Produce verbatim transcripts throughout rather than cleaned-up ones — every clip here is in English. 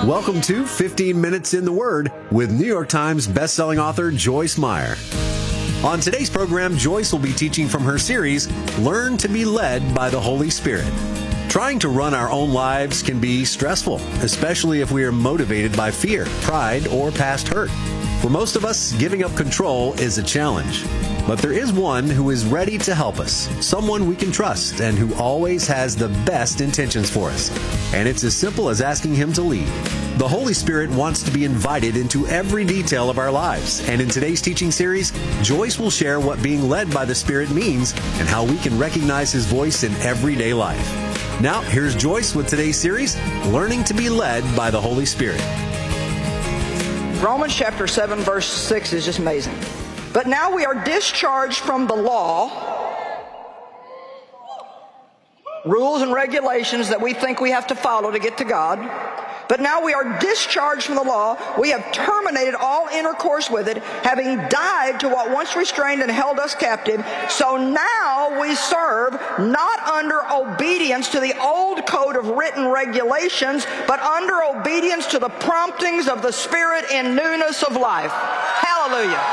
Welcome to fifteen minutes in the Word with New York Times bestselling author Joyce Meyer. On today's program, Joyce will be teaching from her series, Learn to be Led by the Holy Spirit. Trying to run our own lives can be stressful, especially if we are motivated by fear, pride, or past hurt. For most of us, giving up control is a challenge. But there is one who is ready to help us, someone we can trust, and who always has the best intentions for us. And it's as simple as asking Him to lead. The Holy Spirit wants to be invited into every detail of our lives. And in today's teaching series, Joyce will share what being led by the Spirit means and how we can recognize His voice in everyday life. Now, here's Joyce with today's series, Learning to be Led by the Holy Spirit. Romans chapter seven, verse six is just amazing. But now we are discharged from the law, rules and regulations that we think we have to follow to get to God. But now we are discharged from the law. We have terminated all intercourse with it, having died to what once restrained and held us captive. So now we serve not under obedience to the old code of written regulations, but under obedience to the promptings of the Spirit in newness of life. Hallelujah.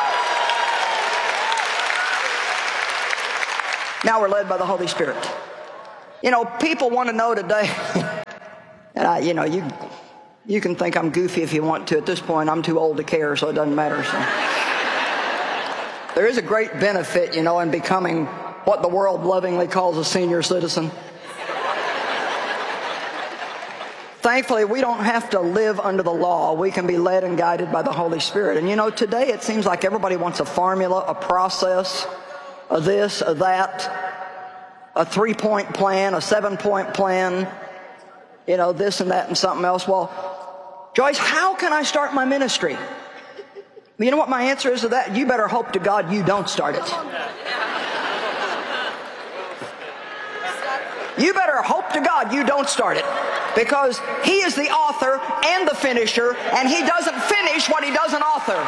Now we're led by the Holy Spirit. You know, people want to know today, and I, you know, you you can think I'm goofy if you want to. At this point, I'm too old to care, so it doesn't matter. So. There is a great benefit, you know, in becoming what the world lovingly calls a senior citizen. Thankfully, we don't have to live under the law. We can be led and guided by the Holy Spirit. And you know, today it seems like everybody wants a formula, a process, a this, a that, a three-point plan, a seven-point plan, you know, this and that and something else. Well, Joyce, how can I start my ministry? You know what my answer is to that? You better hope to God you don't start it. You better hope to God you don't start it. Because He is the author and the finisher, and He doesn't finish what He doesn't author.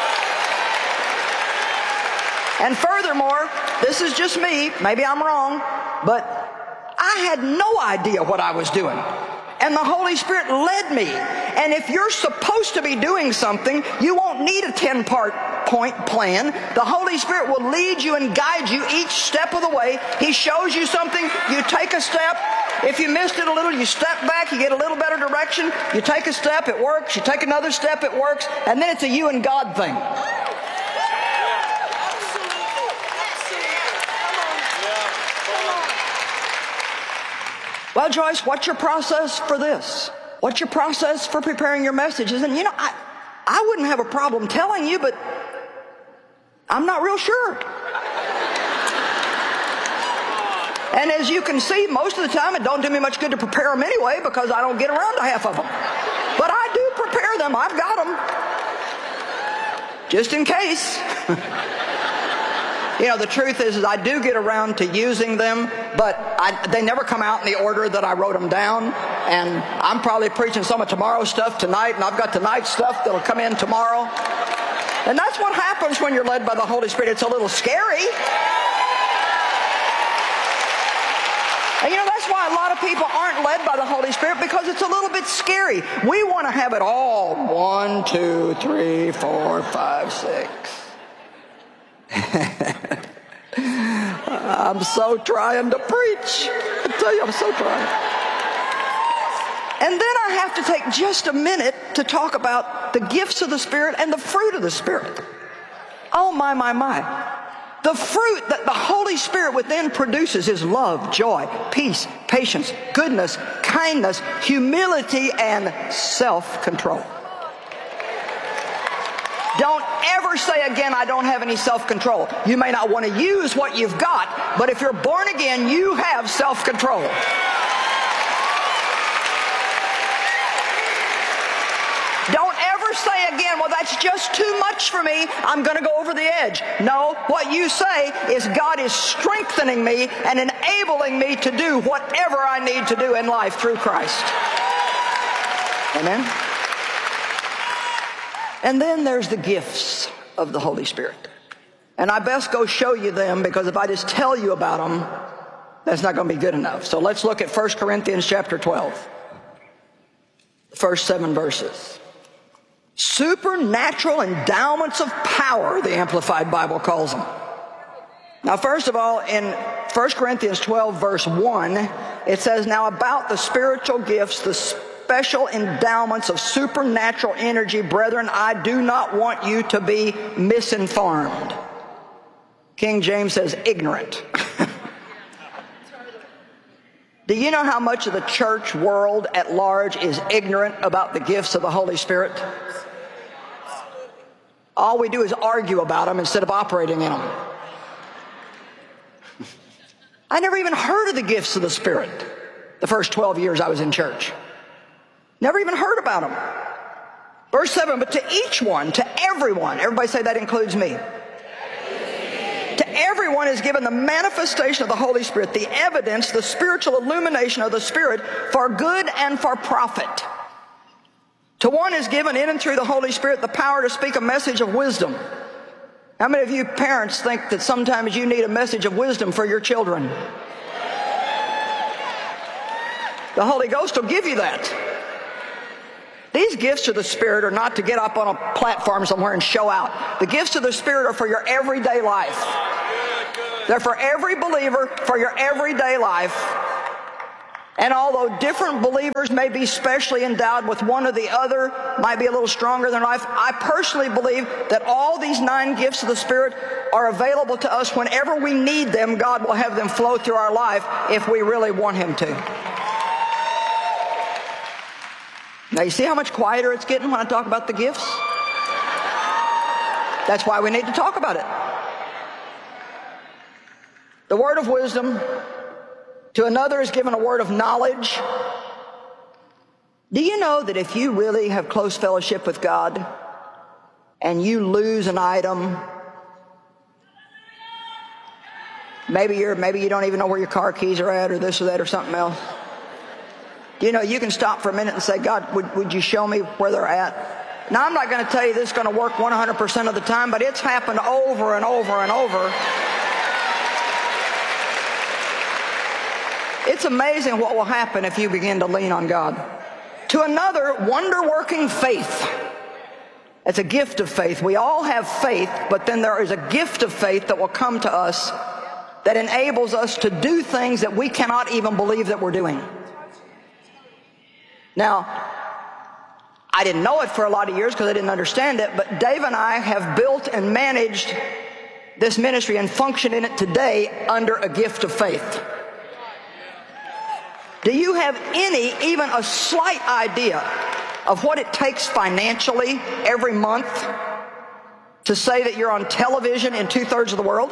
And furthermore, this is just me, maybe I'm wrong, but I had no idea what I was doing. And the Holy Spirit led me. And if you're supposed to be doing something, you won't need a ten-part point plan. The Holy Spirit will lead you and guide you each step of the way. He shows you something, you take a step. If you missed it a little, you step back, you get a little better direction. You take a step, it works. You take another step, it works. And then it's a you and God thing. Well, Joyce, what's your process for this? What's your process for preparing your messages? And you know, I, I wouldn't have a problem telling you, but I'm not real sure. And as you can see, most of the time it don't do me much good to prepare them anyway because I don't get around to half of them. But I do prepare them. I've got them. Just in case. You know, the truth is, is I do get around to using them, but I, they never come out in the order that I wrote them down. And I'm probably preaching some of tomorrow's stuff tonight, and I've got tonight's stuff that'll come in tomorrow. And that's what happens when you're led by the Holy Spirit. It's a little scary. And you know, that's why a lot of people aren't led by the Holy Spirit, because it's a little bit scary. We want to have it all. One, two, three, four, five, six. I'm so trying to preach. I tell you, I'm so trying. And then I have to take just a minute to talk about the gifts of the Spirit and the fruit of the Spirit. Oh, my, my, my. The fruit that the Holy Spirit within produces is love, joy, peace, patience, goodness, kindness, humility, and self-control. Don't ever say again, I don't have any self-control. You may not want to use what you've got, but if you're born again, you have self-control. Don't ever say again, well, that's just too much for me. I'm going to go over the edge. No, what you say is God is strengthening me and enabling me to do whatever I need to do in life through Christ. Amen? And then there's the gifts of the Holy Spirit. And I best go show you them, because if I just tell you about them, that's not going to be good enough. So let's look at First Corinthians chapter twelve. First seven verses. Supernatural endowments of power, the Amplified Bible calls them. Now, first of all, in First Corinthians twelve, verse one, it says, now about the spiritual gifts, the special endowments of supernatural energy, brethren, I do not want you to be misinformed. King James says ignorant. Do you know how much of the church world at large is ignorant about the gifts of the Holy Spirit? All we do is argue about them instead of operating in them. I never even heard of the gifts of the Spirit the first twelve years I was in church. Never even heard about them. Verse seven, but to each one, to everyone, everybody say that includes me. To everyone is given the manifestation of the Holy Spirit, the evidence, the spiritual illumination of the Spirit for good and for profit. To one is given in and through the Holy Spirit the power to speak a message of wisdom. How many of you parents think that sometimes you need a message of wisdom for your children? The Holy Ghost will give you that. These gifts of the Spirit are not to get up on a platform somewhere and show out. The gifts of the Spirit are for your everyday life. They're for every believer, for your everyday life. And although different believers may be specially endowed with one or the other, might be a little stronger than life, I personally believe that all these nine gifts of the Spirit are available to us whenever we need them. God will have them flow through our life if we really want Him to. Now, you see how much quieter it's getting when I talk about the gifts? That's why we need to talk about it. The word of wisdom. To another is given a word of knowledge. Do you know that if you really have close fellowship with God and you lose an item, maybe you're maybe you don't even know where your car keys are at, or this or that or something else. You know, you can stop for a minute and say, God, would, would you show me where they're at? Now, I'm not going to tell you this is going to work one hundred percent of the time, but it's happened over and over and over. It's amazing what will happen if you begin to lean on God. To another, wonder-working faith. It's a gift of faith. We all have faith, but then there is a gift of faith that will come to us that enables us to do things that we cannot even believe that we're doing. Now, I didn't know it for a lot of years because I didn't understand it, but Dave and I have built and managed this ministry and function in it today under a gift of faith. Do you have any, even a slight idea of what it takes financially every month to say that you're on television in two-thirds of the world?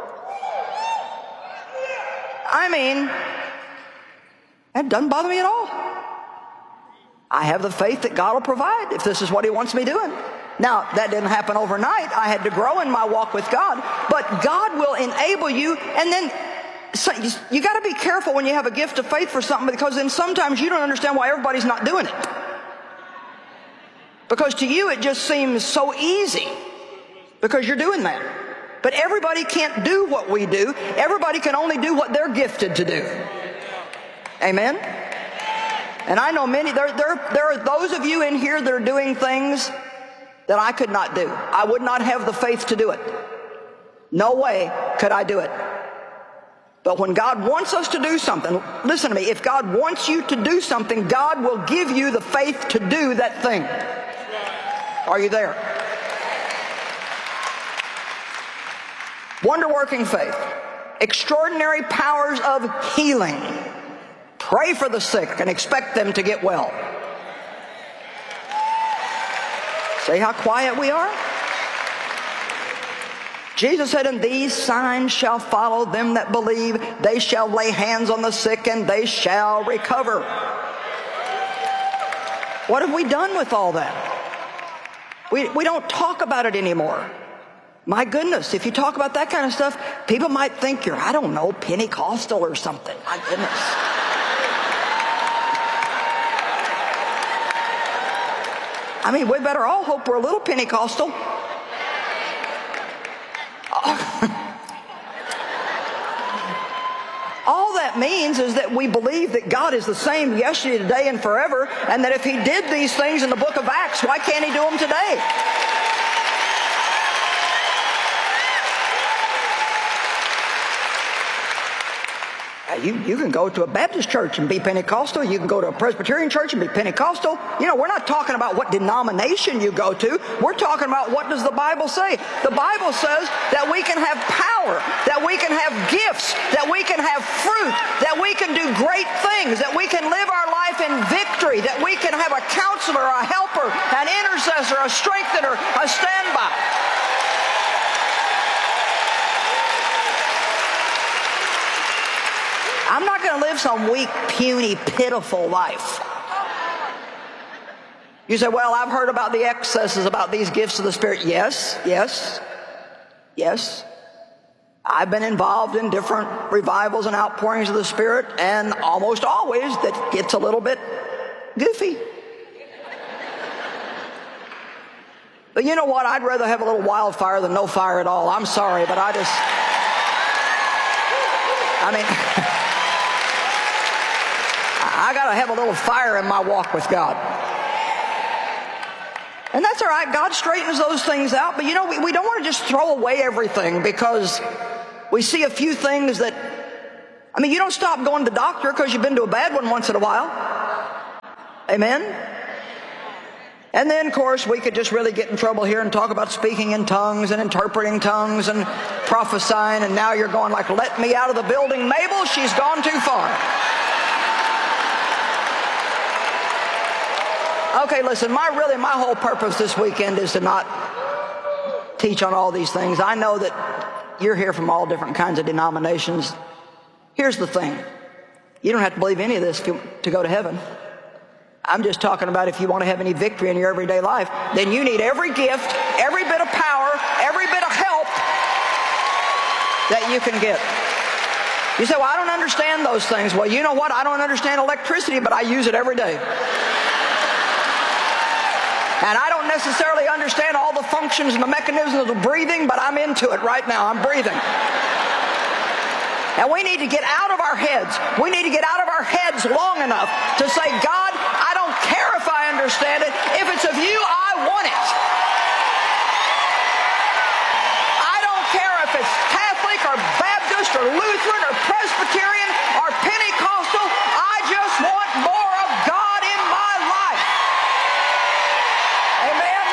I mean, it doesn't bother me at all. I have the faith that God will provide if this is what He wants me doing. Now, that didn't happen overnight. I had to grow in my walk with God. But God will enable you, and then so you got to be careful when you have a gift of faith for something, because then sometimes you don't understand why everybody's not doing it. Because to you it just seems so easy because you're doing that. But everybody can't do what we do. Everybody can only do what they're gifted to do. Amen? And I know many, there, there, there are those of you in here that are doing things that I could not do. I would not have the faith to do it. No way could I do it. But when God wants us to do something, listen to me, if God wants you to do something, God will give you the faith to do that thing. Are you there? Wonder-working faith. Extraordinary powers of healing. Pray for the sick and expect them to get well. See how quiet we are? Jesus said, and these signs shall follow them that believe. They shall lay hands on the sick and they shall recover. What have we done with all that? We, we don't talk about it anymore. My goodness, if you talk about that kind of stuff, people might think you're, I don't know, Pentecostal or something. My goodness. I mean, we better all hope we're a little Pentecostal. All that that means is that we believe that God is the same yesterday, today, and forever, and that if He did these things in the book of Acts, why can't He do them today? You, you can go to a Baptist church and be Pentecostal. You can go to a Presbyterian church and be Pentecostal. You know, we're not talking about what denomination you go to. We're talking about what does the Bible say. The Bible says that we can have power, that we can have gifts, that we can have fruit, that we can do great things, that we can live our life in victory, that we can have a counselor, a helper, an intercessor, a strengthener, a standby. I'm not going to live some weak, puny, pitiful life. You say, well, I've heard about the excesses, about these gifts of the Spirit. Yes, yes, yes. I've been involved in different revivals and outpourings of the Spirit, and almost always that gets a little bit goofy. But you know what? I'd rather have a little wildfire than no fire at all. I'm sorry, but I just... I mean... I got to have a little fire in my walk with God. And that's all right. God straightens those things out. But you know, we, we don't want to just throw away everything because we see a few things that, I mean, you don't stop going to the doctor because you've been to a bad one once in a while. Amen? And then, of course, we could just really get in trouble here and talk about speaking in tongues and interpreting tongues and prophesying. And now you're going like, let me out of the building, Mabel. She's gone too far. Okay, listen, my really, my whole purpose this weekend is to not teach on all these things. I know that you're here from all different kinds of denominations. Here's the thing. You don't have to believe any of this to go to heaven. I'm just talking about if you want to have any victory in your everyday life, then you need every gift, every bit of power, every bit of help that you can get. You say, well, I don't understand those things. Well, you know what? I don't understand electricity, but I use it every day. And I don't necessarily understand all the functions and the mechanisms of breathing, but I'm into it right now. I'm breathing. And we need to get out of our heads. We need to get out of our heads long enough to say, God, I don't care if I understand it. If it's of you, I want it. I don't care if it's Catholic or Baptist or Lutheran or Presbyterian or Pentecostal. I just want more of God in my life. Amen?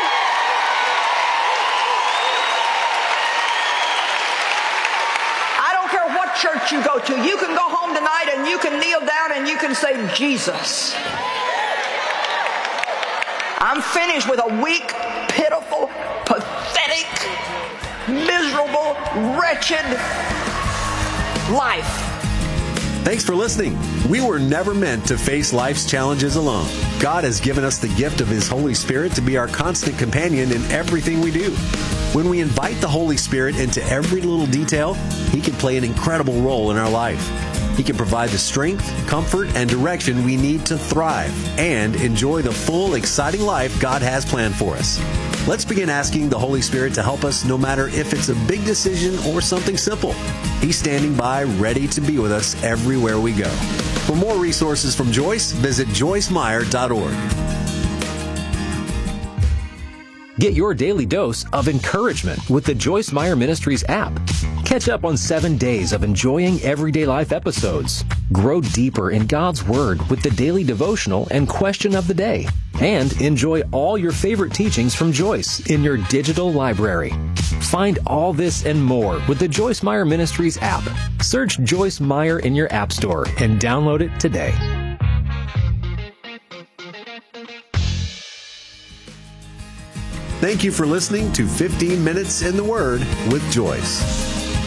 I don't care what church you go to. You can go home tonight and you can kneel down and you can say, Jesus. I'm finished with a weak, pitiful, pathetic, miserable, wretched life. Thanks for listening. We were never meant to face life's challenges alone. God has given us the gift of His Holy Spirit to be our constant companion in everything we do. When we invite the Holy Spirit into every little detail, He can play an incredible role in our life. He can provide the strength, comfort, and direction we need to thrive and enjoy the full, exciting life God has planned for us. Let's begin asking the Holy Spirit to help us no matter if it's a big decision or something simple. He's standing by, ready to be with us everywhere we go. For more resources from Joyce, visit joyce meyer dot org. Get your daily dose of encouragement with the Joyce Meyer Ministries app. Catch up on seven days of enjoying everyday life episodes. Grow deeper in God's Word with the daily devotional and question of the day. And enjoy all your favorite teachings from Joyce in your digital library. Find all this and more with the Joyce Meyer Ministries app. Search Joyce Meyer in your app store and download it today. Thank you for listening to fifteen minutes in the Word with Joyce.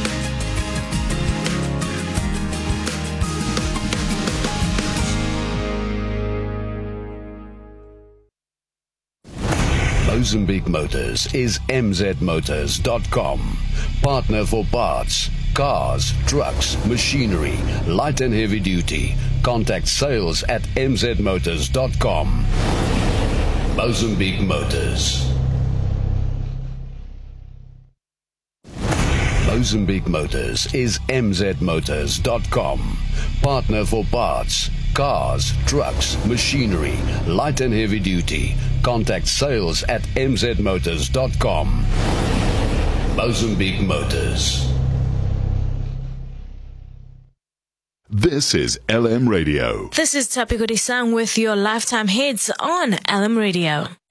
Mozambique Motors is m z motors dot com. Partner for parts, cars, trucks, machinery, light and heavy duty. Contact sales at m z motors dot com. Mozambique Motors. Mozambique Motors is m z motors dot com. Partner for parts, cars, trucks, machinery, light and heavy duty. Contact sales at m z motors dot com. Mozambique Motors. This is L M Radio. This is Tapi Kodisang with your Lifetime Hits on L M Radio.